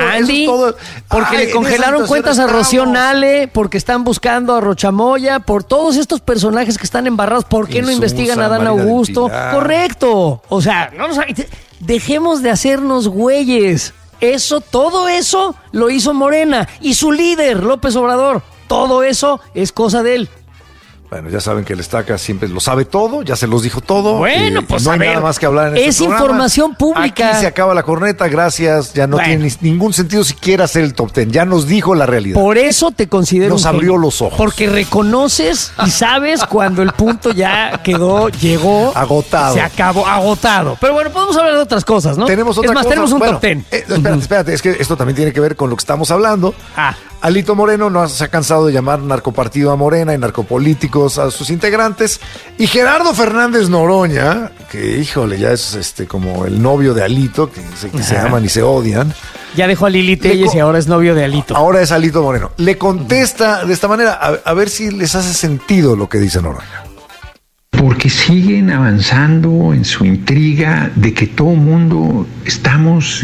Sandy, todo. porque le congelaron cuentas a Rocío Nale, porque están buscando a Rochamoya, por todos estos personajes que están embarrados. ¿Por qué no investigan a Adán Augusto? Correcto. O sea, dejemos de hacernos güeyes. Todo eso lo hizo Morena y su líder, López Obrador. Todo eso es cosa de él. Bueno, ya saben que el Estaca siempre lo sabe todo, ya se los dijo todo. Bueno, pues no hay nada más que hablar en este programa. Es información pública. Aquí se acaba la corneta, gracias. Ya no tiene ningún sentido siquiera hacer el top 10. Ya nos dijo la realidad. Por eso te considero Nos abrió los ojos. Porque reconoces y sabes cuando el punto ya llegó. Agotado. Se acabó, agotado. Pero bueno, podemos hablar de otras cosas, ¿no? Tenemos otra cosa. Tenemos un top 10. Espérate, es que esto también tiene que ver con lo que estamos hablando. Alito Moreno no se ha cansado de llamar narcopartido a Morena y narcopolíticos a sus integrantes. Y Gerardo Fernández Noroña, que híjole, ya es como el novio de Alito, que se aman y se odian. Ya dejó a Lili Telles y ahora es novio de Alito. Ahora es Alito Moreno. Le contesta de esta manera, a ver si les hace sentido lo que dice Noroña. Porque siguen avanzando en su intriga de que todo mundo estamos,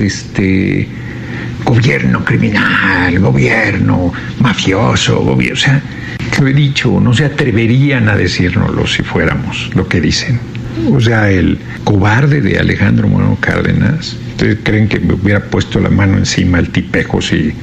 gobierno criminal, gobierno mafioso, o sea, lo he dicho, no se atreverían a decírnoslo si fuéramos lo que dicen. O sea, el cobarde de Alejandro Moreno Cárdenas, ¿ustedes creen que me hubiera puesto la mano encima el tipejo si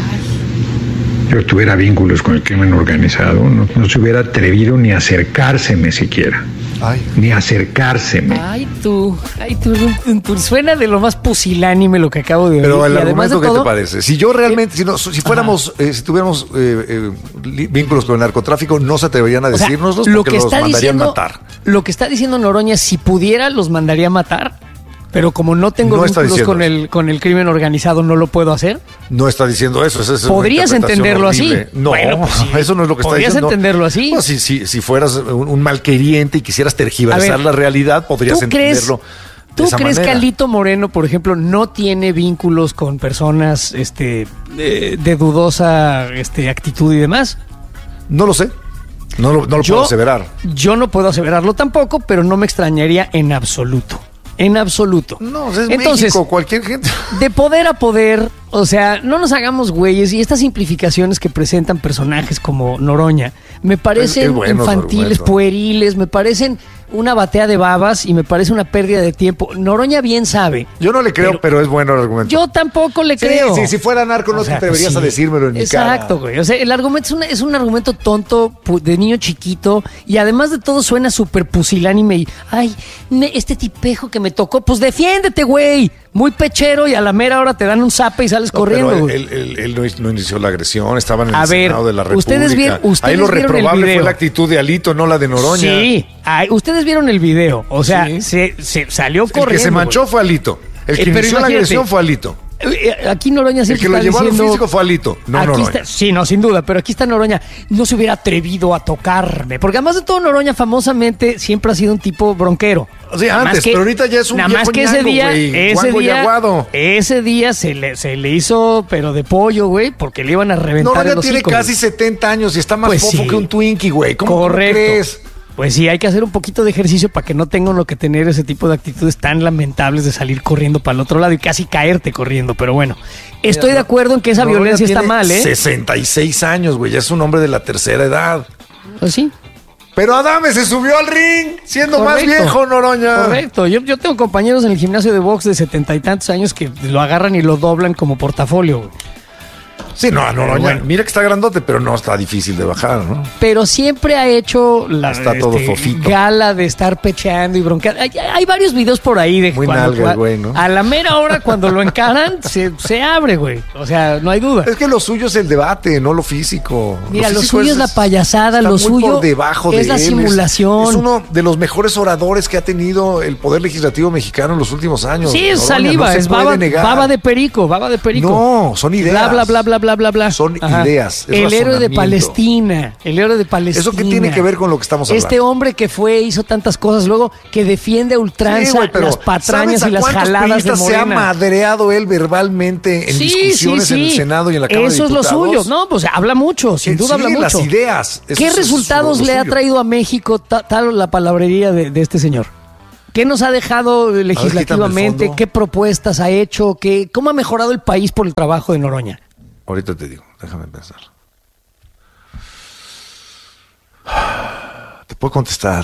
yo tuviera vínculos con el crimen organizado? No se hubiera atrevido ni a acercárseme siquiera. Ni acercárseme. Tú suena de lo más pusilánime lo que acabo de oír. Pero el argumento, ¿qué te parece? Si yo realmente, si fuéramos, si tuviéramos vínculos con el narcotráfico, no se atreverían a decírnoslos porque los mandarían matar. Lo que está diciendo Noroña, si pudiera, los mandaría matar. Pero como no tengo vínculos con el crimen organizado, ¿no lo puedo hacer? No está diciendo eso. ¿Podrías entenderlo horrible. así? No, bueno, pues sí, eso no es lo que está diciendo. ¿Podrías entenderlo así? No, si fueras un malqueriente y quisieras tergiversar la realidad, podrías entenderlo. ¿Tú crees que Alito Moreno, por ejemplo, no tiene vínculos con personas de dudosa actitud y demás? No lo sé. No lo puedo aseverar. Yo no puedo aseverarlo tampoco, pero no me extrañaría en absoluto. En absoluto. No, es entonces, México, cualquier gente. De poder a poder, o sea, no nos hagamos güeyes. Y estas simplificaciones que presentan personajes como Noroña me parecen infantiles, pueriles, me parecen una batea de babas y me parece una pérdida de tiempo. Noroña bien sabe. Yo no le creo, pero es bueno el argumento. Yo tampoco le creo. Sí, si fuera narco no te atreverías a decírmelo en mi cara. Exacto, güey. O sea, el argumento es un argumento tonto de niño chiquito y además de todo suena súper pusilánime y este tipejo que me tocó, pues defiéndete, güey. Muy pechero y a la mera hora te dan un zape y sales corriendo, güey. Él no inició la agresión, estaba en el Senado de la República. Ustedes ahí lo reprobable fue la actitud de Alito, no la de Noroña. Sí, ustedes vieron el video, o sea, se salió corriendo. El que se manchó fue Alito, el que inició la agresión fue Alito. Aquí Noroña siempre está diciendo... El que lo llevó a lo físico fue Alito, no Noroña. Sí, no, sin duda, pero aquí está Noroña. No se hubiera atrevido a tocarme, porque además de todo Noroña famosamente siempre ha sido un tipo bronquero. O sea, antes, pero ahorita ya es un nada más que ese día se le hizo, pero de pollo, güey, porque le iban a reventar Noroña el hocico. Tiene casi 70 años y está más fofo que un Twinkie, güey. ¿Cómo crees? Pues sí, hay que hacer un poquito de ejercicio para que no tenga uno que tener ese tipo de actitudes tan lamentables de salir corriendo para el otro lado y casi caerte corriendo. Pero bueno, estoy de acuerdo en que esa violencia está mal, 66 años, güey, ya es un hombre de la tercera edad. Pues sí. Pero Adame se subió al ring siendo más viejo, Noroña. Correcto. Yo tengo compañeros en el gimnasio de box de 70 y tantos años que lo agarran y lo doblan como portafolio, güey. Sí, no, Noroña, mira que está grandote, pero no está difícil de bajar, ¿no? Pero siempre ha hecho la todo fofito. Gala de estar pecheando y bronqueando. Hay varios videos por ahí de muy nalga, güey, ¿no? A la mera hora cuando lo encaran se abre, güey. O sea, no hay duda. Es que lo suyo es el debate, no lo físico. Mira, lo suyo es la payasada, lo suyo por debajo es la simulación. Es uno de los mejores oradores que ha tenido el Poder Legislativo mexicano en los últimos años. Sí, es saliva, es baba de perico. No, son ideas. Bla. Son ideas. El héroe de Palestina. ¿Eso qué tiene que ver con lo que estamos hablando? Este hombre que hizo tantas cosas, luego que defiende a ultranza las patrañas y las jaladas de Morena. Se ha madreado él verbalmente en discusiones en el Senado y en la Cámara de Diputados. Eso es lo suyo. No, pues habla mucho, sin duda habla mucho. Las ideas. ¿Qué resultados le ha traído a México tal la palabrería de este señor? ¿Qué nos ha dejado legislativamente? ¿Qué propuestas ha hecho? ¿Cómo ha mejorado el país por el trabajo de Noroña? Ahorita te digo, déjame pensar. ¿Te puedo contestar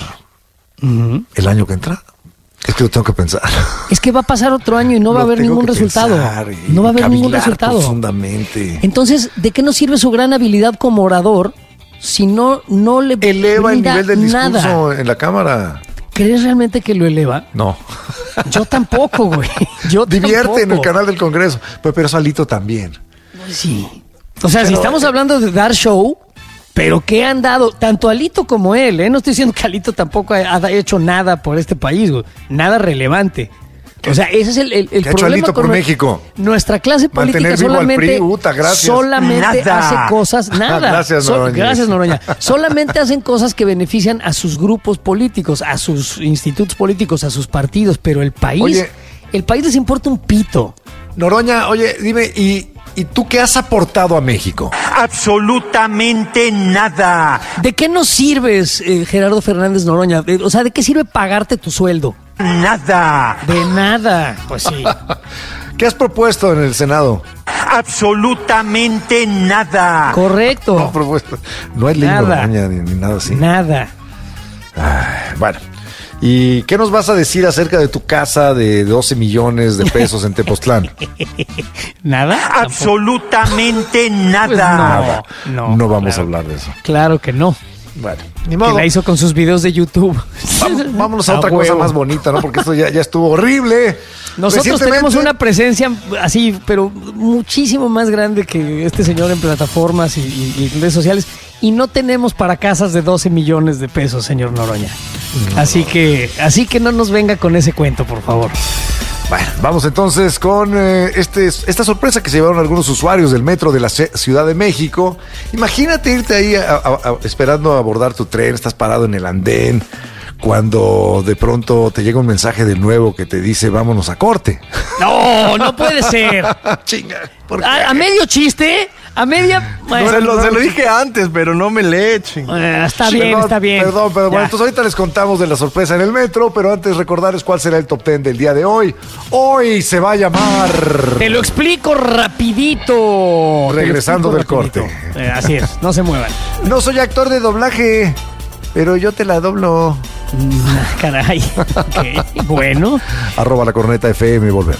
el año que entra? Es que lo tengo que pensar. Es que va a pasar otro año y no va a haber ningún resultado. No va a haber ningún resultado. Profundamente. Entonces, ¿de qué nos sirve su gran habilidad como orador si no le eleva el nivel del discurso nada en la Cámara? ¿Crees realmente que lo eleva? No. Yo tampoco, güey. Divierte en el canal del Congreso. Pero eso Alito también. Sí. O sea, si estamos hablando de dar show, pero ¿qué han dado? Tanto Alito como él, ¿eh? No estoy diciendo que Alito tampoco ha hecho nada por este país, güey. Nada relevante. O sea, ese es el ¿Qué problema ha hecho Alito por México? Nuestra clase política solamente hace cosas, nada. Gracias, Noroña. Gracias, Noroña. Solamente hacen cosas que benefician a sus grupos políticos, a sus institutos políticos, a sus partidos, pero el país les importa un pito. Noroña, oye, dime, ¿y tú qué has aportado a México? Absolutamente nada. ¿De qué nos sirves, Gerardo Fernández Noroña? O sea, ¿de qué sirve pagarte tu sueldo? Nada. De nada, pues sí. ¿Qué has propuesto en el Senado? Absolutamente nada. Correcto. No, propuesto. No hay ley Noroña ni nada así. Nada. Bueno. ¿Y qué nos vas a decir acerca de tu casa de 12 millones de pesos en Tepoztlán? ¿Nada? Absolutamente nada. Pues no vamos a hablar de eso. Claro que no. Bueno, ni modo. Que la hizo con sus videos de YouTube. Vámonos a otra cosa más bonita, ¿no? Porque esto ya estuvo horrible. Nosotros tenemos una presencia así, pero muchísimo más grande que este señor en plataformas y redes sociales. Y no tenemos para casas de 12 millones de pesos, señor Noroña. No. Así que no nos venga con ese cuento, por favor. Bueno, vamos entonces con esta sorpresa que se llevaron algunos usuarios del metro de la Ciudad de México. Imagínate irte ahí esperando a abordar tu tren, estás parado en el andén, cuando de pronto te llega un mensaje del nuevo que te dice vámonos a corte. No puede ser. Chinga. ¿A medio chiste? A media... Bueno, se lo dije antes, pero no me le echen. Está bien. Perdón, pero bueno, entonces ahorita les contamos de la sorpresa en el metro, pero antes recordarles cuál será el top 10 del día de hoy. Hoy se va a llamar... Te lo explico rapidito. Regresando del corte. Así es, no se muevan. No soy actor de doblaje, pero yo te la doblo. Caray. Okay. Bueno. @lacorneta.fm, volvemos.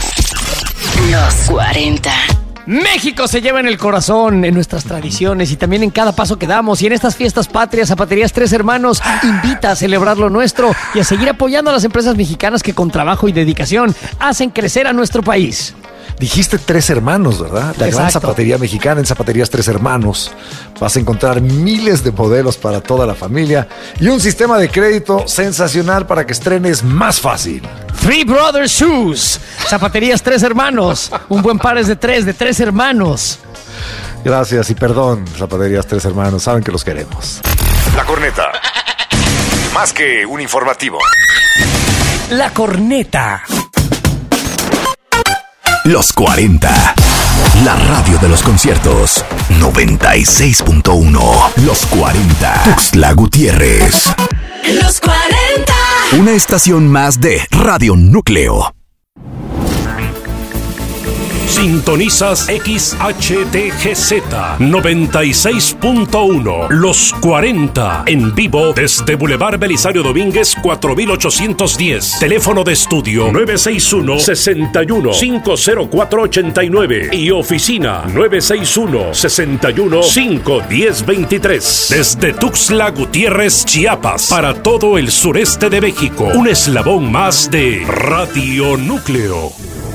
Los 40. México se lleva en el corazón, en nuestras tradiciones y también en cada paso que damos. Y en estas fiestas patrias, Zapaterías Tres Hermanos invita a celebrar lo nuestro y a seguir apoyando a las empresas mexicanas que con trabajo y dedicación hacen crecer a nuestro país. Dijiste Tres Hermanos, ¿verdad? La gran zapatería mexicana en Zapaterías Tres Hermanos. Vas a encontrar miles de modelos para toda la familia y un sistema de crédito sensacional para que estrenes más fácil. Three Brothers Shoes. Zapaterías Tres Hermanos. Un buen par es de tres hermanos. Gracias y perdón, Zapaterías Tres Hermanos. Saben que los queremos. La Corneta. Más que un informativo. La Corneta. Los 40. La radio de los conciertos. 96.1. Los 40. Tuxtla Gutiérrez. Los 40. Una estación más de Radio Núcleo. Sintonizas XHTGZ 96.1 Los 40 en vivo desde Boulevard Belisario Domínguez 4810. Teléfono de estudio 961-61-50489 y oficina 961-61-51023. Desde Tuxtla Gutiérrez, Chiapas, para todo el sureste de México. Un eslabón más de Radio Núcleo.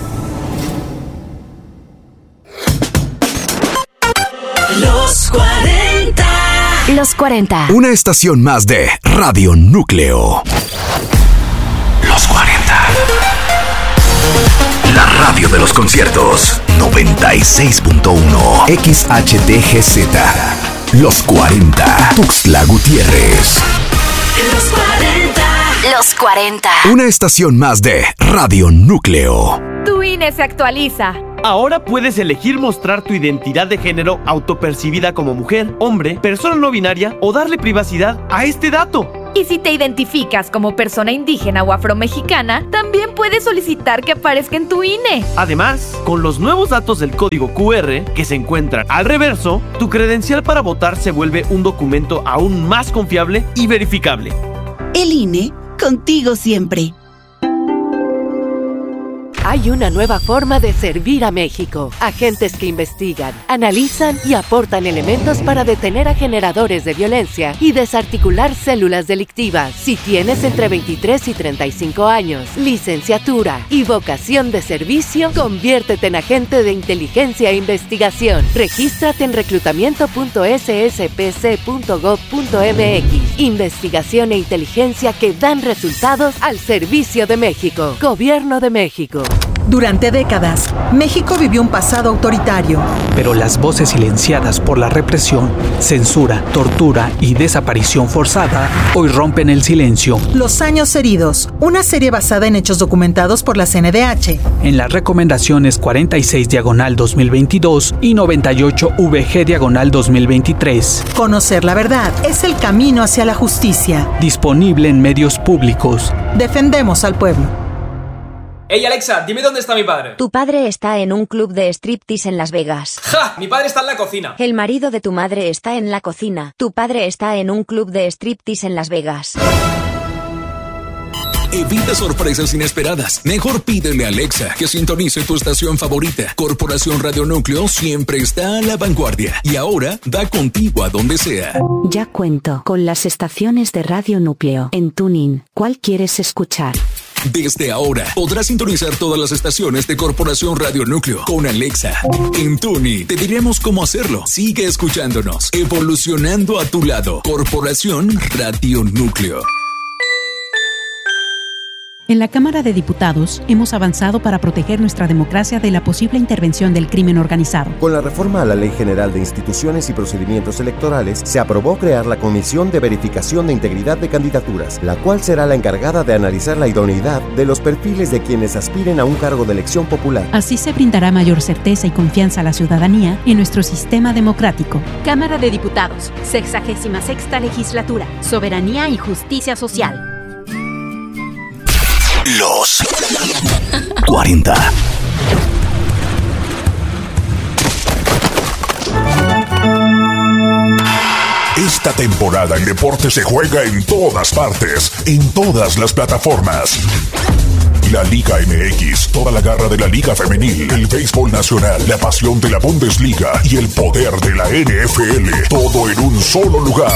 Los 40. Los 40. Una estación más de Radio Núcleo. Los 40. La radio de los conciertos. 96.1 XHTGZ. Los 40. Tuxtla Gutiérrez. Los 40. Los 40. Una estación más de Radio Núcleo. Tu INE se actualiza. Ahora puedes elegir mostrar tu identidad de género autopercibida como mujer, hombre, persona no binaria o darle privacidad a este dato. Y si te identificas como persona indígena o afromexicana, también puedes solicitar que aparezca en tu INE. Además, con los nuevos datos del código QR que se encuentran al reverso, tu credencial para votar se vuelve un documento aún más confiable y verificable. El INE, contigo siempre. Hay una nueva forma de servir a México. Agentes que investigan, analizan y aportan elementos para detener a generadores de violencia y desarticular células delictivas. Si tienes entre 23 y 35 años, licenciatura y vocación de servicio, conviértete en agente de inteligencia e investigación. Regístrate en reclutamiento.sspc.gov.mx. Investigación e inteligencia que dan resultados al servicio de México. Gobierno de México. Durante décadas, México vivió un pasado autoritario. Pero las voces silenciadas por la represión, censura, tortura y desaparición forzada hoy rompen el silencio. Los años heridos, una serie basada en hechos documentados por la CNDH. En las recomendaciones 46/2022 y 98/VG/2023. Conocer la verdad es el camino hacia la justicia. Disponible en medios públicos. Defendemos al pueblo. Hey Alexa, dime dónde está mi padre. Tu padre está en un club de striptease en Las Vegas. ¡Ja! Mi padre está en la cocina. El marido de tu madre está en la cocina. Tu padre está en un club de striptease en Las Vegas. Evita sorpresas inesperadas. Mejor pídele a Alexa que sintonice tu estación favorita. Corporación Radio Núcleo siempre está a la vanguardia. Y ahora da contigo a donde sea. Ya cuento con las estaciones de Radio Núcleo en TuneIn. ¿Cuál quieres escuchar? Desde ahora podrás sintonizar todas las estaciones de Corporación Radio Núcleo con Alexa. En TuneIn te diremos cómo hacerlo. Sigue escuchándonos, evolucionando a tu lado. Corporación Radio Núcleo. En la Cámara de Diputados hemos avanzado para proteger nuestra democracia de la posible intervención del crimen organizado. Con la reforma a la Ley General de Instituciones y Procedimientos Electorales, se aprobó crear la Comisión de Verificación de Integridad de Candidaturas, la cual será la encargada de analizar la idoneidad de los perfiles de quienes aspiren a un cargo de elección popular. Así se brindará mayor certeza y confianza a la ciudadanía en nuestro sistema democrático. Cámara de Diputados, 66ª Legislatura, Soberanía y Justicia Social. Los 40. Esta temporada el deporte se juega en todas partes, en todas las plataformas. La Liga MX, toda la garra de la Liga Femenil, el béisbol nacional, la pasión de la Bundesliga y el poder de la NFL, todo en un solo lugar.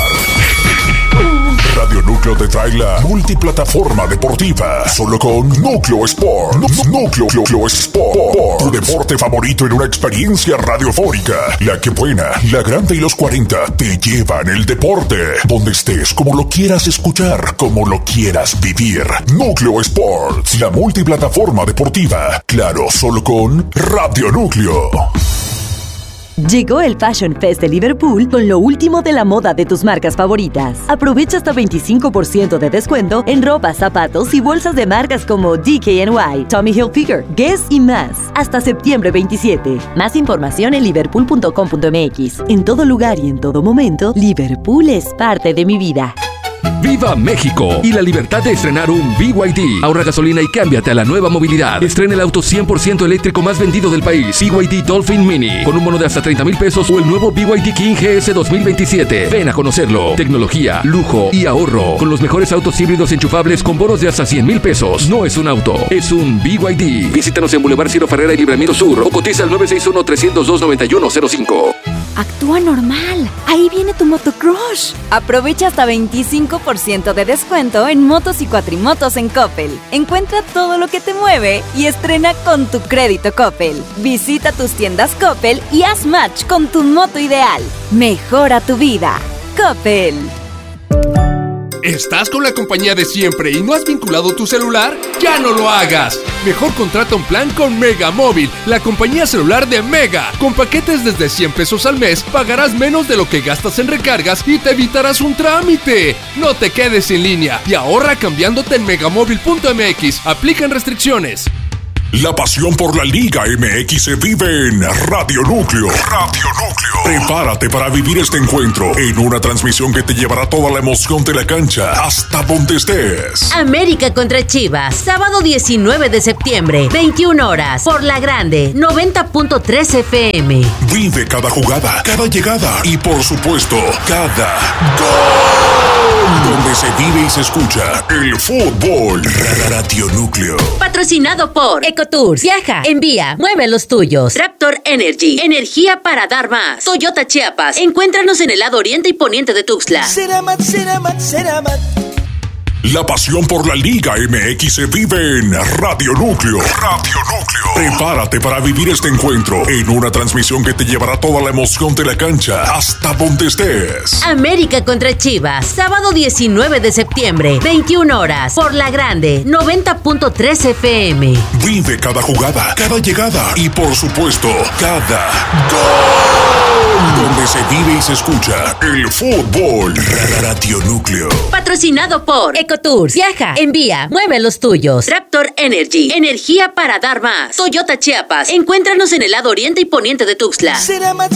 Radio Núcleo te trae la multiplataforma deportiva, solo con Núcleo Sport. Núcleo Sport, tu deporte favorito en una experiencia radiofónica. La que buena, la grande y los 40 te llevan el deporte, donde estés, como lo quieras escuchar, como lo quieras vivir. Núcleo Sports, la multiplataforma deportiva, claro, solo con Radio Núcleo. Llegó el Fashion Fest de Liverpool con lo último de la moda de tus marcas favoritas. Aprovecha hasta 25% de descuento en ropa, zapatos y bolsas de marcas como DKNY, Tommy Hilfiger, Guess y más. Hasta septiembre 27. Más información en liverpool.com.mx. En todo lugar y en todo momento, Liverpool es parte de mi vida. ¡Viva México! Y la libertad de estrenar un BYD. Ahorra gasolina y cámbiate a la nueva movilidad. Estrena el auto 100% eléctrico más vendido del país. BYD Dolphin Mini. Con un bono de hasta 30,000 pesos o el nuevo BYD King GS 2027. Ven a conocerlo. Tecnología, lujo y ahorro. Con los mejores autos híbridos enchufables con bonos de hasta 100,000 pesos. No es un auto, es un BYD. Visítanos en Boulevard Ciro Ferrera y Libramiento Sur o cotiza al 961-302-9105. Actúa normal. Ahí viene tu motocrush. Aprovecha hasta 25% de descuento en motos y cuatrimotos en Coppel. Encuentra todo lo que te mueve y estrena con tu crédito Coppel. Visita tus tiendas Coppel y haz match con tu moto ideal. Mejora tu vida. Coppel. ¿Estás con la compañía de siempre y no has vinculado tu celular? ¡Ya no lo hagas! Mejor contrata un plan con Mega Móvil, la compañía celular de Mega. Con paquetes desde 100 pesos al mes, pagarás menos de lo que gastas en recargas y te evitarás un trámite. No te quedes en línea y ahorra cambiándote en megamóvil.mx. Aplican restricciones. La pasión por la Liga MX se vive en Radio Núcleo. Radio Núcleo. Prepárate para vivir este encuentro en una transmisión que te llevará toda la emoción de la cancha hasta donde estés. América contra Chivas, sábado 19 de septiembre, 21 horas, por La Grande, 90.3 FM. Vive cada jugada, cada llegada y por supuesto, cada gol. Donde se vive y se escucha el fútbol. Radio Núcleo. Patrocinado por Ecotours. Viaja, envía, mueve los tuyos. Raptor Energy, energía para dar más. Toyota Chiapas. Encuéntranos en el lado oriente y poniente de Tuxtla. Ceramat. La pasión por la Liga MX se vive en Radio Núcleo. Radio Núcleo. Prepárate para vivir este encuentro en una transmisión que te llevará toda la emoción de la cancha hasta donde estés. América contra Chivas, sábado 19 de septiembre, 21 horas, por La Grande, 90.3 FM. Vive cada jugada, cada llegada y por supuesto, cada gol. Donde se vive y se escucha el fútbol. Radio Núcleo. Patrocinado por Ecotours. Viaja, envía, mueve los tuyos. Raptor Energy, energía para dar más. Toyota Chiapas. Encuéntranos en el lado oriente y poniente de Tuxtla. Ceramat.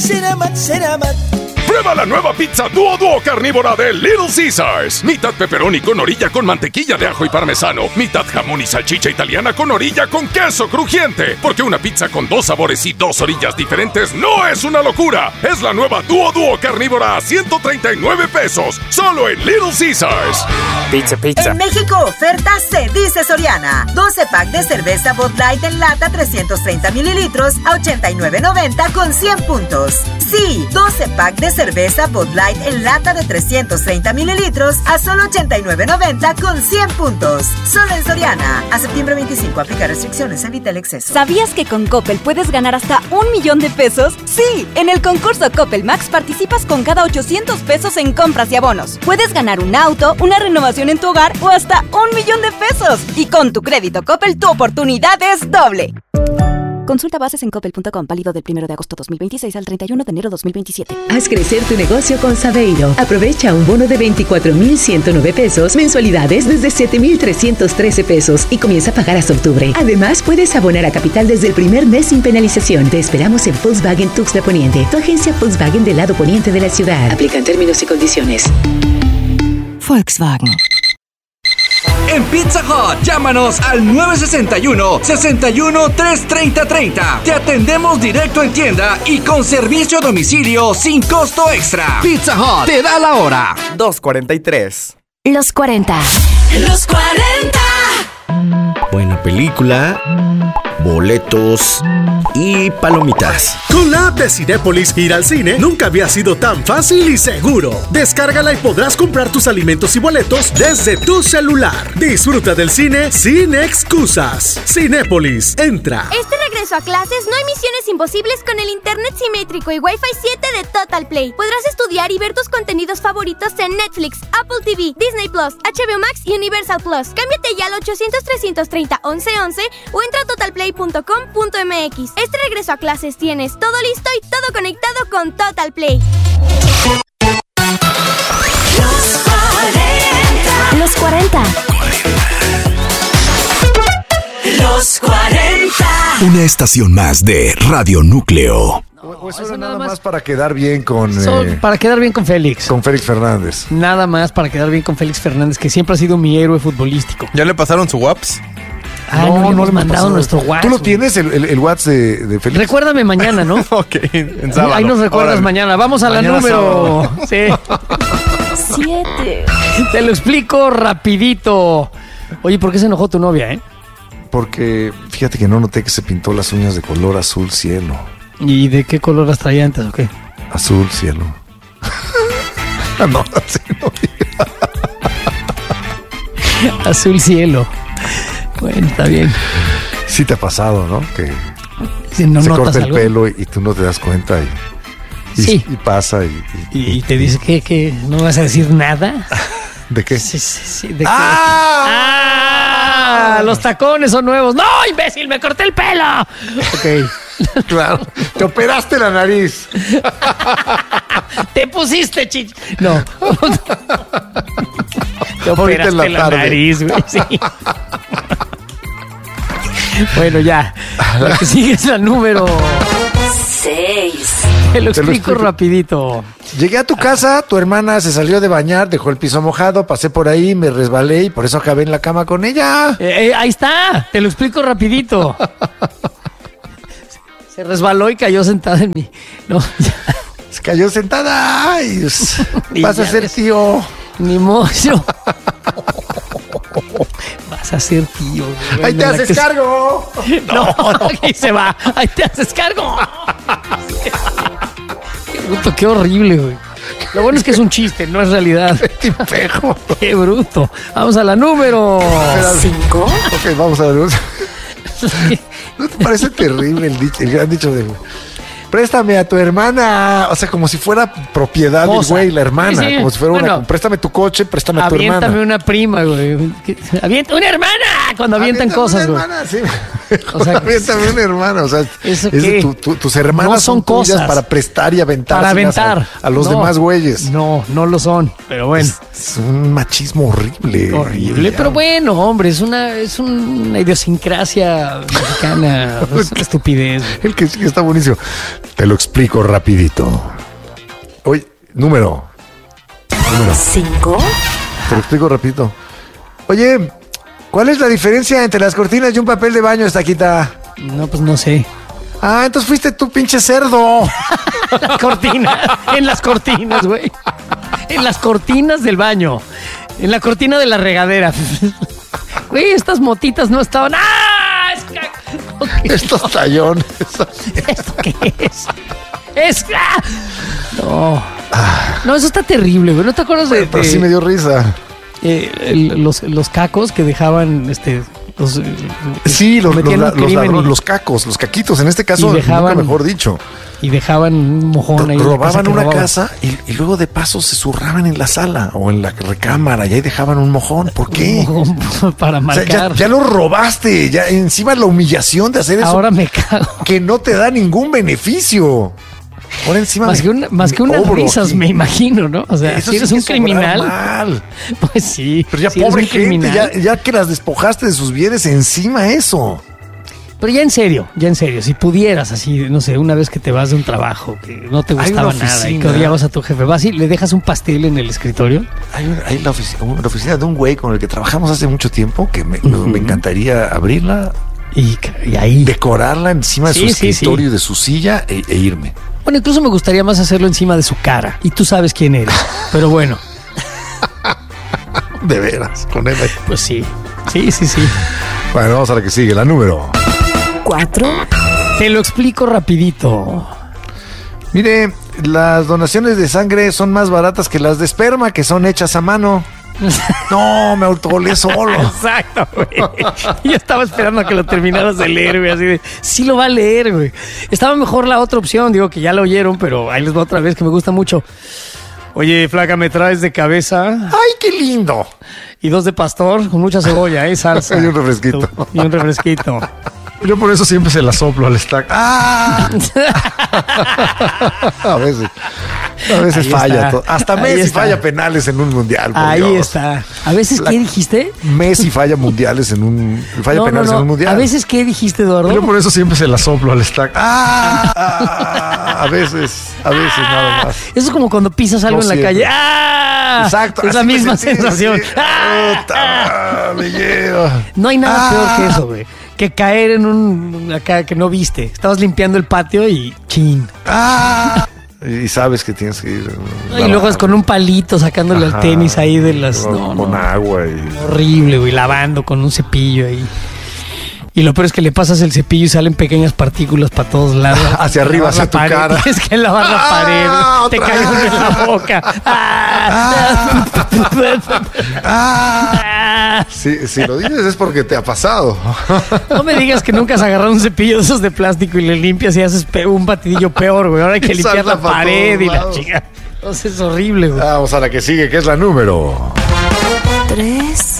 Prueba la nueva pizza Duo carnívora de Little Caesars. Mitad pepperoni con orilla con mantequilla de ajo y parmesano. Mitad jamón y salchicha italiana con orilla con queso crujiente. Porque una pizza con 2 sabores y 2 orillas diferentes no es una locura. Es la nueva Duo carnívora a 139 pesos. Solo en Little Caesars. Pizza. En México, oferta se dice Soriana. 12 pack de cerveza Bud Light en lata 330 mililitros a 89.90 con 100 puntos. Sí, 12 pack de cerveza Bud Light en lata de 330 mililitros a solo 89.90 con 100 puntos. Solo en Soriana. A septiembre 25, aplica restricciones, evita el exceso. ¿Sabías que con Coppel puedes ganar hasta $1,000,000 pesos? Sí, en el concurso Coppel Max participas con cada 800 pesos en compras y abonos. Puedes ganar un auto, una renovación en tu hogar o hasta $1,000,000 pesos. Y con tu crédito Coppel, tu oportunidad es doble. Consulta bases en coppel.com, válido del 1 de agosto 2026 al 31 de enero 2027. Haz crecer tu negocio con Saveiro. Aprovecha un bono de 24,109 pesos, mensualidades desde 7,313 pesos y comienza a pagar hasta octubre. Además, puedes abonar a capital desde el primer mes sin penalización. Te esperamos en Volkswagen Tuxtla Poniente, tu agencia Volkswagen del lado poniente de la ciudad. Aplican términos y condiciones. Volkswagen. En Pizza Hut, llámanos al 961-61-330-30. Te atendemos directo en tienda y con servicio a domicilio sin costo extra. Pizza Hut te da la hora. 2:43. Los 40. Los 40. Buena película, boletos y palomitas. Con la app de Cinépolis, ir al cine nunca había sido tan fácil y seguro. Descárgala y podrás comprar tus alimentos y boletos desde tu celular. Disfruta del cine sin excusas. Cinépolis, entra. Este regreso a clases no hay misiones imposibles con el internet simétrico y Wi-Fi 7 de Total Play. Podrás estudiar y ver tus contenidos favoritos en Netflix, Apple TV, Disney Plus, HBO Max y Universal Plus. Cámbiate ya al 800-330-1111 o entra a totalplay.com.mx. Este regreso a clases tienes todo listo y todo conectado con Total Play. Los 40. Los 40. Una estación más de Radio Núcleo. O eso era nada más para quedar bien con... para quedar bien con Félix. Con Félix Fernández. Nada más para quedar bien con Félix Fernández, que siempre ha sido mi héroe futbolístico. ¿Ya le pasaron su WhatsApp? No le hemos mandado nuestro WhatsApp. ¿Tú lo tienes, el WhatsApp de Félix? Recuérdame mañana, ¿no? Ok, en sábado. Ahí nos recuerdas mañana. Vamos a mañana la número... Sí. 7. Te lo explico rapidito. Oye, ¿por qué se enojó tu novia, Porque fíjate que no noté que se pintó las uñas de color azul cielo. ¿Y de qué color las traía antes o qué? Azul cielo. No, así no. Azul cielo. Bueno, está bien. Sí te ha pasado, ¿no? Que si no se corta el algo. pelo y tú no te das cuenta y sí. Y pasa y te dice que no vas a decir nada. ¿De qué? Sí, ¿de qué? ¡Ah! Los tacones son nuevos. ¡No, imbécil! ¡Me corté el pelo! Ok, claro. Te operaste la nariz. Te pusiste No. Te operaste la nariz, güey. Sí. Bueno, ya. La que sigue es la número 6. Te lo explico rapidito. Llegué a tu casa, tu hermana se salió de bañar, dejó el piso mojado, pasé por ahí, me resbalé y por eso acabé en la cama con ella. Ahí está, te lo explico rapidito. Se resbaló y cayó sentada en mí. No, ya. Se cayó sentada. Ay, vas a ser tío. Ni mozo. Vas a ser tío. Güey. Ahí te haces cargo. No, ahí se va. Ahí te haces cargo. Qué bruto, qué horrible, güey. Lo bueno es que es un chiste, no es realidad. Tipejo. Qué bruto. Vamos a la número 5. Ok, vamos a la número. ¿No te parece terrible el gran dicho de... Préstame a tu hermana, o sea, como si fuera propiedad del güey, la hermana, sí. Como si fuera una, préstame tu coche, préstame a tu hermana. Aviéntame una prima, güey. Avienta una hermana cuando avientan cosas, güey. Hermana, sí. O sea, aviéntame una hermana, o sea, tus hermanas no son tuyas cosas para prestar y aventar, para aventar a los demás güeyes. No lo son, pero bueno. Es un machismo horrible. Horrible, pero bueno, hombre, es una idiosincrasia mexicana, estupidez. El que sí está buenísimo. Te lo explico rapidito. Oye, número 5. Te lo explico rapidito. Oye, ¿cuál es la diferencia entre las cortinas y un papel de baño, Estaquita? No, pues no sé. Ah, entonces fuiste tú, pinche cerdo. Las cortinas, en las cortinas, güey. En las cortinas del baño. En la cortina de la regadera. Güey, estas motitas no estaban... ¡Ah! Okay. Estos tallones. ¿Esto qué es? No, eso está terrible, güey. ¿No te acuerdas de...? Pero sí me dio risa. Los cacos que dejaban sí, los cacos, los caquitos, en este caso, nunca mejor dicho. Y dejaban un mojón ahí. Robaban una casa y luego de paso se zurraban en la sala o en la recámara y ahí dejaban un mojón. ¿Por qué? Para marcar. O sea, ya lo robaste, ya encima la humillación de hacer eso. Ahora me cago. Que no te da ningún beneficio. Ahora encima más que unas risas, me imagino, ¿no? O sea, si eres un criminal. Mal. Pues sí. Pero ya, si pobre gente, ya que las despojaste de sus bienes, encima eso. Pero ya en serio, si pudieras así, no sé, una vez que te vas de un trabajo que no te gustaba nada y que odiabas a tu jefe, vas y le dejas un pastel en el escritorio. Hay la oficina de un güey con el que trabajamos hace mucho tiempo que me encantaría abrirla y ahí decorarla encima de su escritorio y de su silla e irme. Bueno, incluso me gustaría más hacerlo encima de su cara y tú sabes quién eres, pero bueno. De veras, con él ahí. Pues sí. Bueno, vamos a la que sigue, la número 4. Te lo explico rapidito. Mire, las donaciones de sangre son más baratas que las de esperma, que son hechas a mano. No, me autogolé solo. Exacto, güey. Yo estaba esperando a que lo terminaras de leer, güey. Así de, sí lo va a leer, güey. Estaba mejor la otra opción, digo que ya la oyeron, pero ahí les va otra vez que me gusta mucho. Oye, flaca, ¿me traes de cabeza? ¡Ay, qué lindo! Y 2 de pastor con mucha cebolla, salsa. Y un refresquito. Yo por eso siempre se la soplo al stack. ¡Ah! A veces falla todo. Hasta Messi falla penales en un mundial. Ahí Dios. Está. ¿A veces qué dijiste? Messi falla penales en un mundial. ¿A veces qué dijiste, Eduardo? Yo por eso siempre se la soplo al stack. A veces nada más. Eso es como cuando pisas algo en la calle. ¡Ah! Exacto. Es la misma sensación. ¡Ah! Me lleva. No hay nada peor que eso, güey. Que caer en acá que no viste. Estabas limpiando el patio y chin. Y sabes que tienes que ir. Y luego es con un palito sacándole al tenis ahí de las. Con agua y. Horrible, güey. Lavando con un cepillo ahí. Y lo peor es que le pasas el cepillo y salen pequeñas partículas para todos lados. Hacia arriba, hacia tu cara. Tienes que lavar la pared. Te cae uno en la boca. Si lo dices es porque te ha pasado. No me digas que nunca has agarrado un cepillo de esos de plástico y le limpias y haces un batidillo peor, güey. Ahora hay que limpiar la pared y la chica. Entonces es horrible, güey. Vamos a la que sigue, que es la número 3.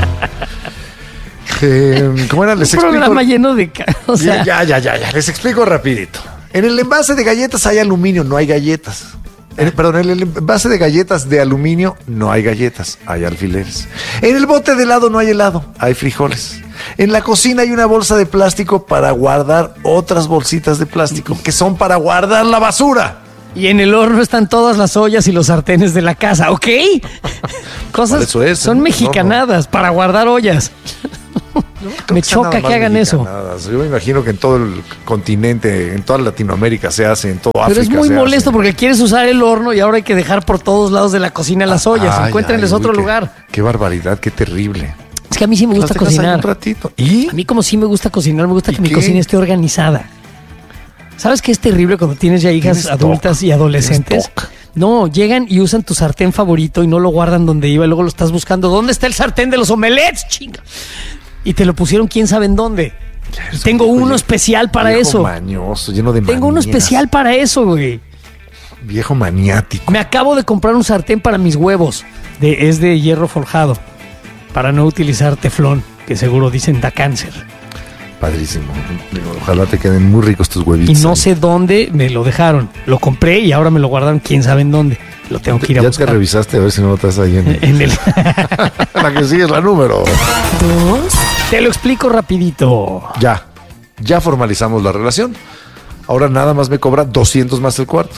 ¿Cómo era? Les explico. Un programa lleno de... O sea... Ya. Les explico rapidito. En el envase de galletas hay aluminio, no hay galletas. En el envase de galletas de aluminio no hay galletas, hay alfileres. En el bote de helado no hay helado, hay frijoles. En la cocina hay una bolsa de plástico para guardar otras bolsitas de plástico que son para guardar la basura. Y en el horno están todas las ollas y los sartenes de la casa, ¿ok? Cosas eso es, son mexicanadas para guardar ollas. Me choca que hagan eso. Yo me imagino que en todo el continente, en toda Latinoamérica se hace, en toda África. Pero es muy molesto porque quieres usar el horno y ahora hay que dejar por todos lados de la cocina las ollas. Encuéntrenles otro lugar. Qué barbaridad, qué terrible. Es que a mí sí me gusta cocinar. Un ratito. ¿Y? A mí como sí me gusta cocinar, me gusta que mi cocina esté organizada. ¿Sabes qué es terrible cuando tienes ya hijas adultas y adolescentes? No, llegan y usan tu sartén favorito y no lo guardan donde iba y luego lo estás buscando. ¿Dónde está el sartén de los omelets, chinga? Y te lo pusieron quién sabe en dónde. Tengo uno especial para eso. Mañoso, lleno de Tengo uno especial para eso, güey. Viejo maniático. Me acabo de comprar un sartén para mis huevos. Es de hierro forjado. Para no utilizar teflón, que seguro dicen da cáncer. Padrísimo. Ojalá te queden muy ricos tus huevitos. Y no sé dónde me lo dejaron. Lo compré y ahora me lo guardaron quién sabe en dónde. Lo tengo que ir a buscar. Ya te revisaste a ver si no estás ahí en el... La que sigue es la número 2. Te lo explico rapidito. Ya formalizamos la relación. Ahora nada más me cobra 200 más el cuarto.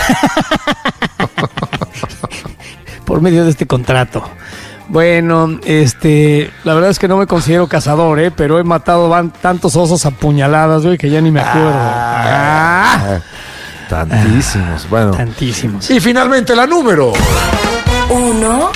Por medio de este contrato. Bueno, la verdad es que no me considero cazador, pero he matado tantos osos a puñaladas, güey, que ya ni me acuerdo. Tantísimos, bueno. Tantísimos. Y finalmente la número 1.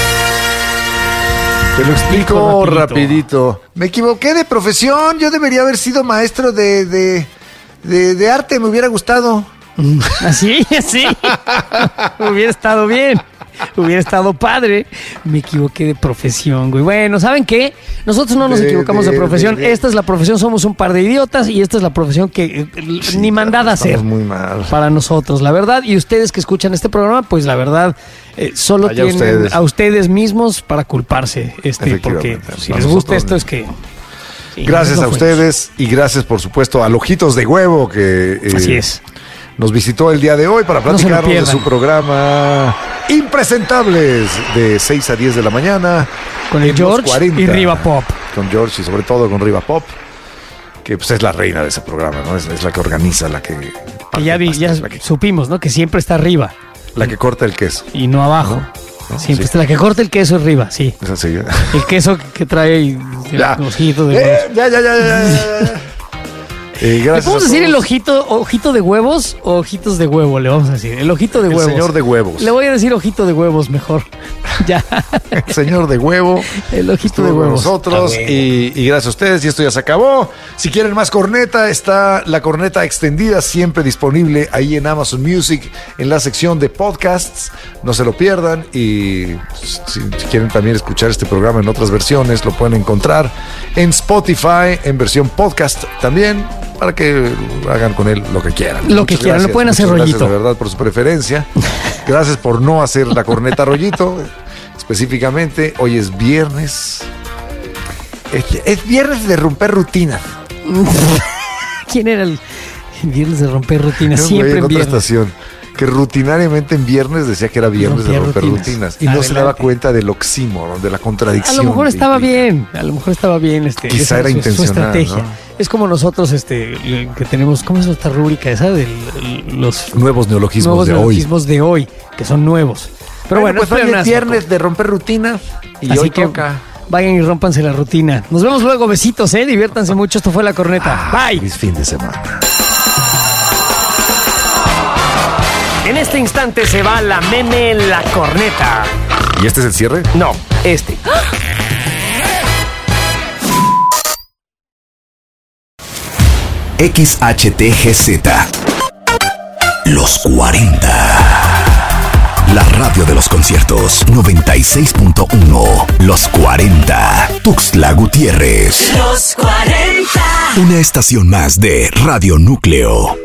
Te lo explico rapidito. Me equivoqué de profesión. Yo debería haber sido maestro de arte. Me hubiera gustado. ¿Así? Sí. Hubiera estado bien. Hubiera estado padre. Me equivoqué de profesión, güey. Bueno, ¿saben qué? Nosotros no nos equivocamos de profesión. Esta es la profesión, somos un par de idiotas y esta es la profesión que ni mandada a hacer. Muy mal. Para nosotros, la verdad. Y ustedes que escuchan este programa, pues la verdad, solo tienen a ustedes mismos para culparse. Porque si les gusta esto es que... Sí, gracias a ustedes y gracias, por supuesto, a Ojitos de Huevo que... Así es. Nos visitó el día de hoy para platicarnos de su programa Impresentables de 6 a 10 de la mañana. Con el George 40, y Riva Pop. Con George y sobre todo con Riva Pop, que pues es la reina de ese programa, ¿no? Es la que organiza, la que ya supimos, ¿no? Que siempre está arriba. La que corta el queso. Y no abajo. ¿No? Siempre está la que corta el queso arriba, sí. Es así. El queso que trae ojitos de huevos. Ya. ¿Le podemos decir el ojito de huevos o ojitos de huevo? Le vamos a decir el ojito de huevos. El señor de huevos. Le voy a decir ojito de huevos mejor. Ya. El señor de huevo. El ojito de huevos. Nosotros y gracias a ustedes. Y esto ya se acabó. Si quieren más corneta, está la corneta extendida siempre disponible ahí en Amazon Music en la sección de podcasts. No se lo pierdan. Y si quieren también escuchar este programa en otras versiones, lo pueden encontrar en Spotify en versión podcast también, para que hagan con él lo que quieran. Lo que quieran, lo pueden hacer rollito. Gracias de verdad por su preferencia. Gracias por no hacer la corneta rollito. Específicamente, hoy es viernes. Es viernes de romper rutinas. ¿Quién era el viernes de romper rutinas? Siempre en viernes. Estación que rutinariamente en viernes decía que era viernes de romper rutinas y no se daba cuenta del oxímoron, de la contradicción. A lo mejor estaba bien, quizá era intencional, su estrategia. ¿no? Es como nosotros que tenemos, ¿cómo es nuestra rúbrica esa? De los nuevos neologismos de hoy, que son nuevos. Pero bueno, pues hoy es viernes de romper rutinas y así hoy toca. Vayan y rómpanse la rutina. Nos vemos luego, besitos, diviértanse mucho. Esto fue La Corneta. Bye. Feliz fin de semana. En este instante se va la meme en La Corneta. ¿Y este es el cierre? No, este. XHTGZ. Los 40. La radio de los conciertos 96.1. Los 40. Tuxtla Gutiérrez. Los 40. Una estación más de Radio Núcleo.